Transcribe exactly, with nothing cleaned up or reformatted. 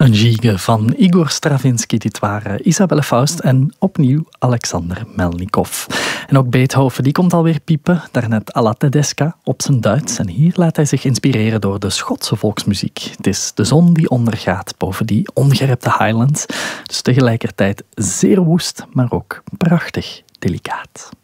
Een gigue van Igor Stravinsky, dit waren Isabelle Faust en opnieuw Alexander Melnikov. En ook Beethoven, die komt alweer piepen, daarnet Alla Tedesca op zijn Duits. En hier laat hij zich inspireren door de Schotse volksmuziek. Het is de zon die ondergaat boven die ongerepte highlands. Dus tegelijkertijd zeer woest, maar ook prachtig delicaat.